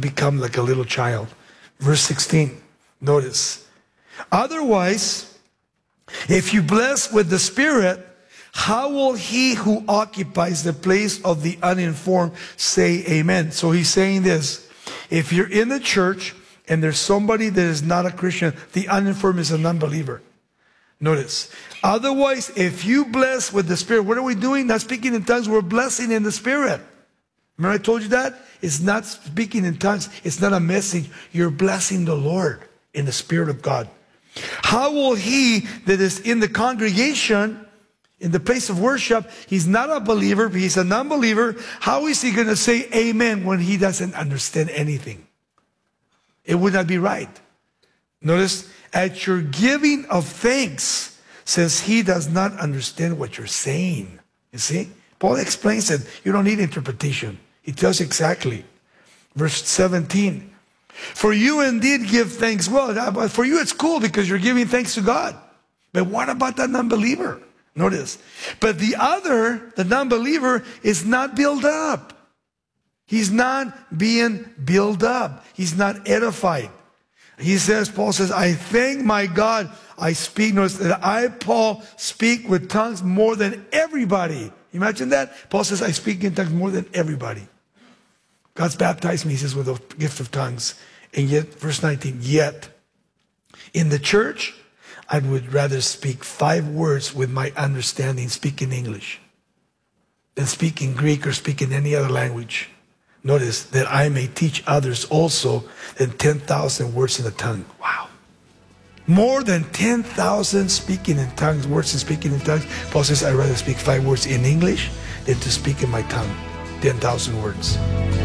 become like a little child. Verse 16, notice. Otherwise, if you bless with the Spirit, how will he who occupies the place of the uninformed say amen? So he's saying this. If you're in the church and there's somebody that is not a Christian, the uninformed is an unbeliever. Notice. Otherwise, if you bless with the Spirit, what are we doing? Not speaking in tongues, we're blessing in the Spirit. Remember I told you that? It's not speaking in tongues. It's not a message. You're blessing the Lord in the Spirit of God. How will he that is in the congregation, in the place of worship, he's not a believer, but he's a non-believer, how is he going to say amen when he doesn't understand anything? It would not be right. Notice, at your giving of thanks, says he does not understand what you're saying. You see? Paul explains it. You don't need interpretation. He tells exactly. Verse 17. For you indeed give thanks well. But for you it's cool because you're giving thanks to God. But what about that non-believer? Notice. But the other, the non-believer, is not built up. He's not being built up. He's not edified. He says, Paul says, I thank my God I speak. Notice that I, Paul, speak with tongues more than everybody. Imagine that. Paul says, I speak in tongues more than everybody. God's baptized me, he says, with the gift of tongues. And yet, verse 19, yet in the church, I would rather speak 5 words with my understanding, speak in English, than speak in Greek or speak in any other language. Notice that I may teach others also than 10,000 words in a tongue. Wow. More than 10,000 speaking in tongues, words and speaking in tongues. Paul says, I'd rather speak 5 words in English than to speak in my tongue. 10,000 words.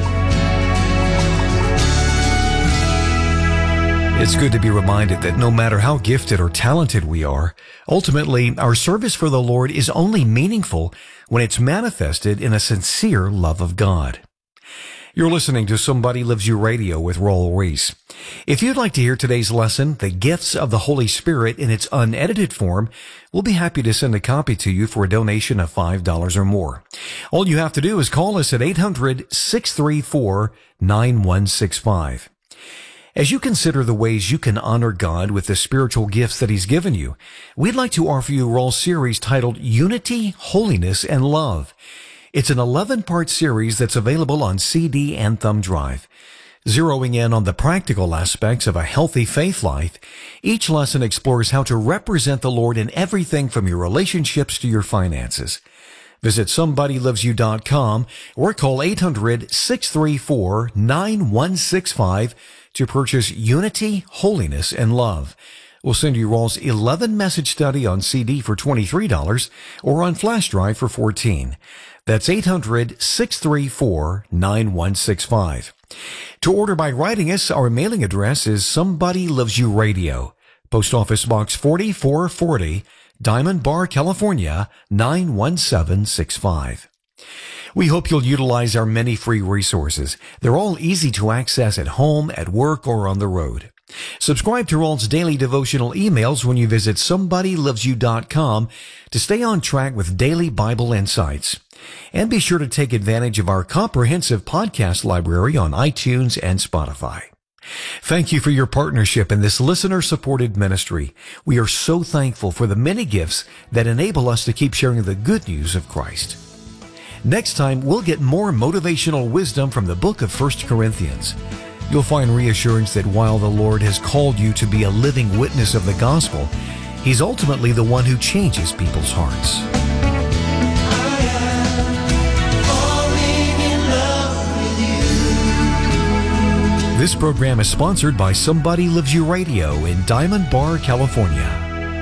It's good to be reminded that no matter how gifted or talented we are, ultimately our service for the Lord is only meaningful when it's manifested in a sincere love of God. You're listening to Somebody Loves You Radio with Raul Ries. If you'd like to hear today's lesson, The Gifts of the Holy Spirit, in its unedited form, we'll be happy to send a copy to you for a donation of $5 or more. All you have to do is call us at 800-634-9165. As you consider the ways you can honor God with the spiritual gifts that He's given you, we'd like to offer you a Raul series titled Unity, Holiness, and Love. It's an 11-part series that's available on CD and thumb drive. Zeroing in on the practical aspects of a healthy faith life, each lesson explores how to represent the Lord in everything from your relationships to your finances. Visit SomebodyLovesYou.com or call 800-634-9165 to purchase Unity, Holiness, and Love. We'll send you Raul's 11-message study on CD for $23 or on flash drive for $14. That's 800-634-9165. To order by writing us, our mailing address is Somebody Loves You Radio, Post Office Box 4440, Diamond Bar, California, 91765. We hope you'll utilize our many free resources. They're all easy to access at home, at work, or on the road. Subscribe to Raul's daily devotional emails when you visit SomebodyLovesYou.com to stay on track with daily Bible insights. And be sure to take advantage of our comprehensive podcast library on iTunes and Spotify. Thank you for your partnership in this listener-supported ministry. We are so thankful for the many gifts that enable us to keep sharing the good news of Christ. Next time, we'll get more motivational wisdom from the book of 1 Corinthians. You'll find reassurance that while the Lord has called you to be a living witness of the gospel, He's ultimately the one who changes people's hearts. This program is sponsored by Somebody Loves You Radio in Diamond Bar, California.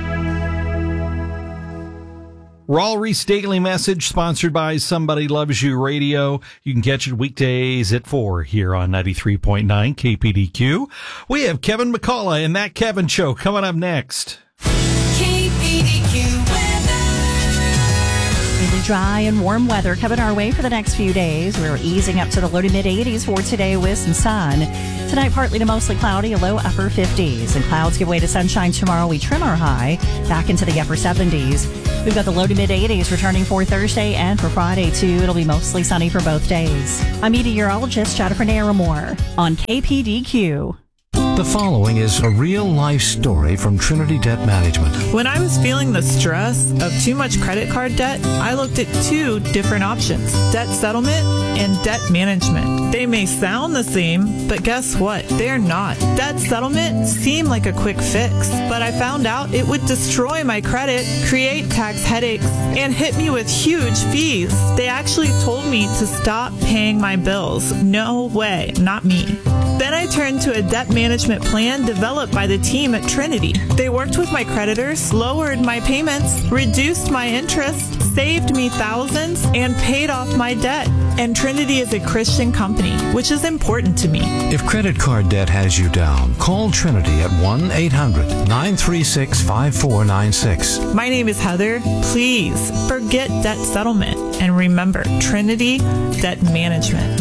Raul Ries Daily Message, sponsored by Somebody Loves You Radio. You can catch it weekdays at 4 here on 93.9 KPDQ. We have Kevin McCullough and That Kevin Show coming up next. KPDQ weather. Really dry and warm weather coming our way for the next few days. We're easing up to the low to mid 80s for today with some sun. Tonight, partly to mostly cloudy, a low upper 50s. And clouds give way to sunshine tomorrow. We trim our high back into the upper 70s. We've got the low to mid 80s returning for Thursday and for Friday, too. It'll be mostly sunny for both days. I'm meteorologist Jennifer Naramore on KPDQ. The following is a real-life story from Trinity Debt Management. When I was feeling the stress of too much credit card debt, I looked at two different options: debt settlement and debt management. They may sound the same, but guess what? They're not. Debt settlement seemed like a quick fix, but I found out it would destroy my credit, create tax headaches, and hit me with huge fees. They actually told me to stop paying my bills. No way, not me. Then I turned to a debt management plan developed by the team at Trinity. They worked with my creditors, lowered my payments, reduced my interest, saved me thousands, and paid off my debt. And Trinity is a Christian company, which is important to me. If credit card debt has you down, call Trinity at 1-800-936-5496. My name is Heather. Please forget debt settlement and remember Trinity Debt Management.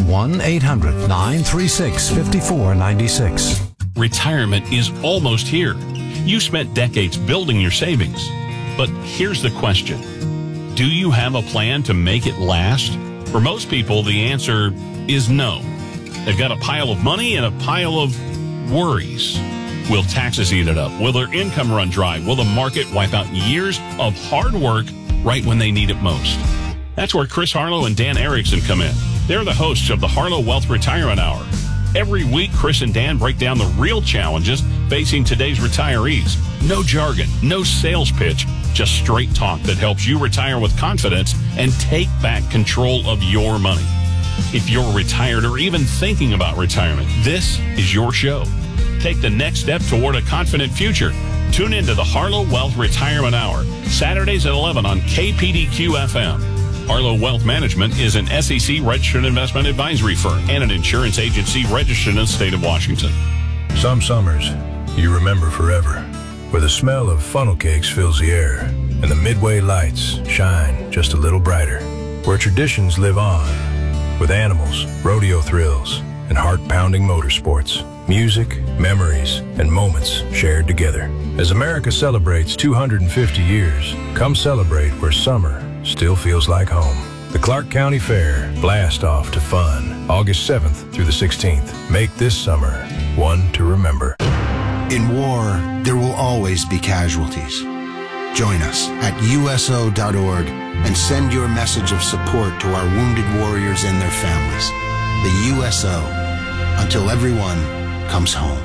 1-800-936-5496. Retirement is almost here. You spent decades building your savings. But here's the question. Do you have a plan to make it last? For most people, the answer is no. They've got a pile of money and a pile of worries. Will taxes eat it up? Will their income run dry? Will the market wipe out years of hard work right when they need it most? That's where Chris Harlow and Dan Erickson come in. They're the hosts of the Harlow Wealth Retirement Hour. Every week, Chris and Dan break down the real challenges facing today's retirees. No jargon, no sales pitch, just straight talk that helps you retire with confidence and take back control of your money. If you're retired or even thinking about retirement, this is your show. Take the next step toward a confident future. Tune into the Harlow Wealth Retirement Hour, Saturdays at 11 on KPDQ-FM. Harlow Wealth Management is an SEC registered investment advisory firm and an insurance agency registered in the state of Washington. Some summers you remember forever, where the smell of funnel cakes fills the air and the Midway lights shine just a little brighter, where traditions live on with animals, rodeo thrills, and heart-pounding motorsports, music, memories, and moments shared together. As America celebrates 250 years, come celebrate where summer still feels like home. The Clark County Fair blast off to fun August 7th through the 16th. Make this summer one to remember. In war, there will always be casualties. Join us at USO.org and send your message of support to our wounded warriors and their families. The USO, until everyone comes home.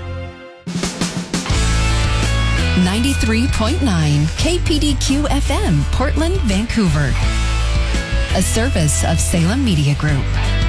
93.9 KPDQ FM, Portland, Vancouver. A service of Salem Media Group.